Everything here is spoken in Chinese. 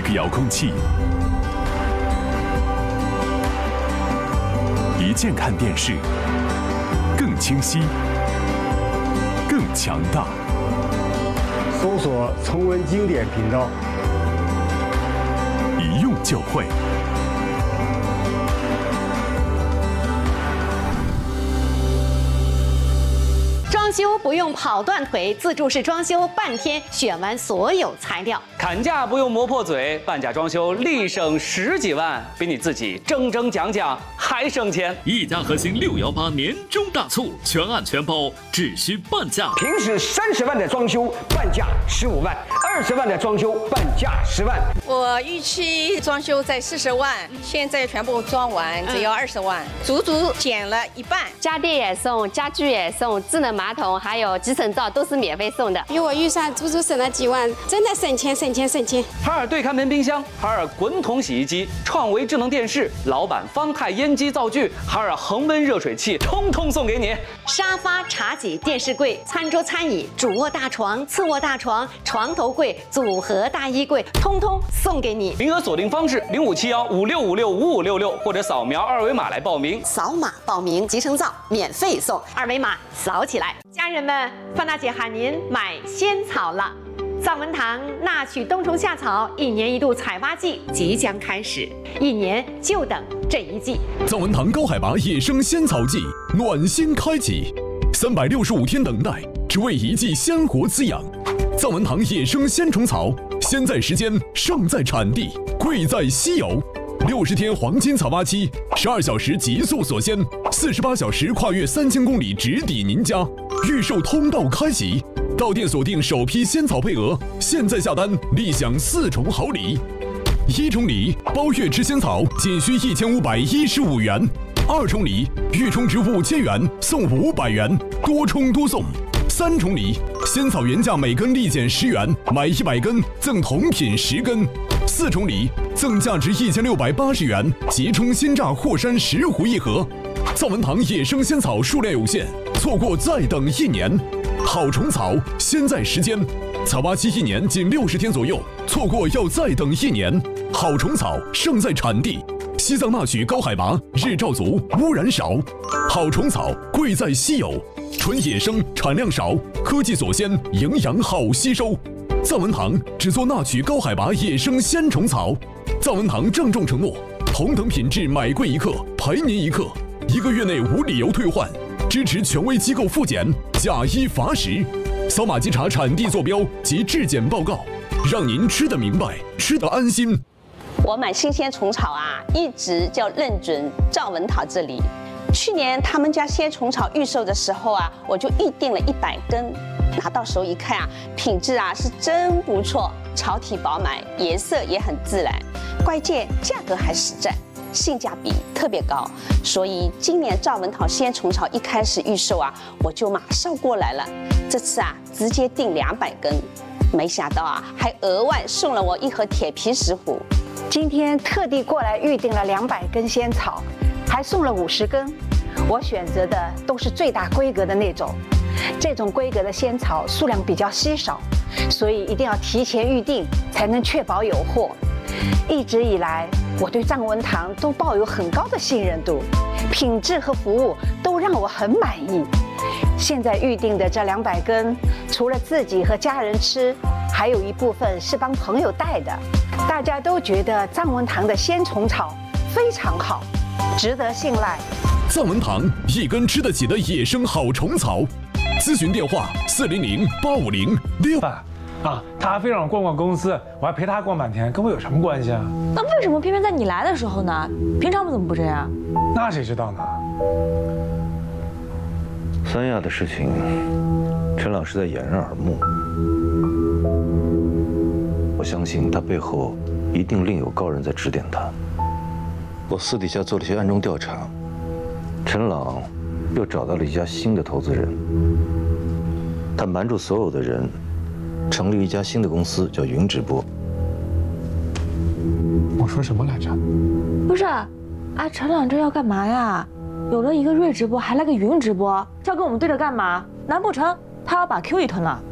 遥控器，一键看电视，更清晰，更强大。 搜索重温经典频道， 一用就会。 装修不用跑断腿，自助式装修半天选完所有材料。 砍价不用磨破嘴，半价装修立省10几万，比你自己争讲还省钱。 一家核心618年终大促，全案全包，只需半价。 平时30万的装修，半价15万；20万的装修，半价10万。 我预期装修在40万，现在全部装完只要20万，足足减了一半。 家电也送，家具也送，智能马桶还有集成灶都是免费送的。 比我预算足足省了几万，真的省钱。 海尔对看门冰箱、海尔滚筒洗衣机、创维智能电视、老板方太烟机灶具、海尔恒温热水器，通通送给你。 沙发、茶几、电视柜、餐桌、餐椅、主卧大床、次卧大床、床头柜、组合大衣柜，通通送给你。 名额锁定方式：057156565566，或者扫描2维码来报名。 扫码报名，集成灶免费送，2维码扫起来。家人们，范大姐喊您买仙草了。藏文堂纳曲冬虫夏草1年1度采挖季即将开始，1年就等这一季。 藏文堂高海拔野生仙草季暖心开启，365天等待，只为一季鲜活滋养。藏文堂野生鲜虫草，先在时间，胜在产地，贵在稀有。60天黄金采挖期，12小时极速锁鲜，48小时跨越3000公里直抵您家。预售通道开启，到店锁定首批仙草配额，现在下单立享4重好礼：1重礼包月吃仙草仅需1515元；2重礼预充值5000元送500元，多充多送；3重礼仙草原价每根立减10元，买100根赠同品10根；4重礼赠价值1680元即充鲜榨霍山10壶1盒。藏文堂野生仙草数量有限，错过再等1年。好虫草，先在时间，采挖期1年仅60天左右，错过要再等1年。好虫草，胜在产地。西藏纳曲高海拔，日照足，污染少。好虫草，贵在稀有，纯野生，产量少，科技锁鲜，营养好吸收。藏文堂只做纳曲高海拔野生鲜虫草。藏文堂郑重承诺，同等品质买贵1克，赔您1克，1个月内无理由退换，支持权威机构复检，假一罚10。扫码稽查产地坐标及质检报告，让您吃得明白，吃得安心。 我买新鲜虫草啊，一直就认准赵文涛这里。去年他们家鲜虫草预售的时候啊，我就预定了100根，拿到手一看啊，品质啊是真不错，草体饱满，颜色也很自然，关键价格还实在，性价比特别高。所以今年赵文涛鲜虫草一开始预售啊，我就马上过来了。这次啊，直接订200根，没想到啊，还额外送了我1盒铁皮石斛。 今天特地过来预定了200根仙草，还送了50根。我选择的都是最大规格的那种，这种规格的仙草数量比较稀少，所以一定要提前预定，才能确保有货。一直以来，我对藏文堂都抱有很高的信任度，品质和服务都让我很满意。现在预定的这200根，除了自己和家人吃，还有一部分是帮朋友带的。大家都觉得藏文堂的鲜虫草非常好，值得信赖。 藏文堂1根吃得起的野生好虫草，咨询电话400-850-6。 爸，啊，他非让我逛逛公司，我还陪他逛半天，跟我有什么关系啊？ 那为什么偏偏在你来的时候呢？平常我怎么不这样？ 那谁知道呢？ 三亚的事情，陈老师在掩人耳目。我相信他背后一定另有高人在指点他。我私底下做了些暗中调查，陈朗又找到了一家新的投资人，他瞒住所有的人，成立一家新的公司，叫云直播。 我说什么来着？ 不是，陈朗这要干嘛呀？有了一个瑞直播，还来个云直播，要跟我们对着干嘛？难不成他要把 Q 一吞了？